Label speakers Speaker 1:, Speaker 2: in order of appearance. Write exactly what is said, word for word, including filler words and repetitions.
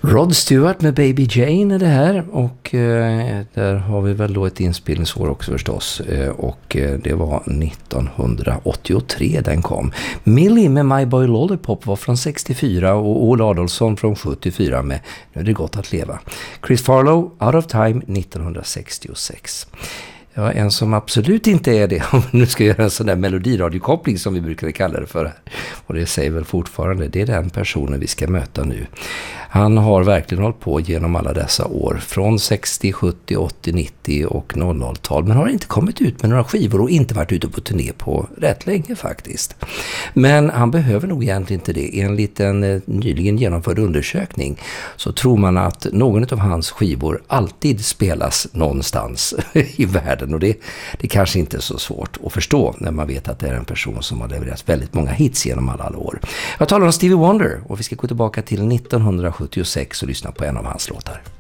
Speaker 1: Rod Stewart med Baby Jane är det här, och eh, där har vi väl då ett inspelningsår också förstås, eh, och eh, det var nittonhundraåttiotre den kom. Millie med My Boy Lollipop var från sextiofyra och Ola Adolphson från sjuttiofyra med Nu är det gott att leva. Chris Farlow, Out of Time nittonhundrasextiosex. Ja, en som absolut inte är det, om vi nu ska göra en sån där melodiradiokoppling som vi brukar kalla det för här. Och det säger väl fortfarande, det är den personen vi ska möta nu. Han har verkligen hållit på genom alla dessa år, från sextio, sjuttio, åttio, nittio och noll noll-tal, men har inte kommit ut med några skivor och inte varit ute på turné på rätt länge faktiskt. Men han behöver nog egentligen inte det. Enligt en eh, nyligen genomförd undersökning så tror man att någon av hans skivor alltid spelas någonstans i världen, och det, det kanske inte är så svårt att förstå när man vet att det är en person som har levererat väldigt många hits genom alla, alla år. Jag talar om Stevie Wonder, och vi ska gå tillbaka till nittonhundrasjuttiosex och lyssna på en av hans låtar.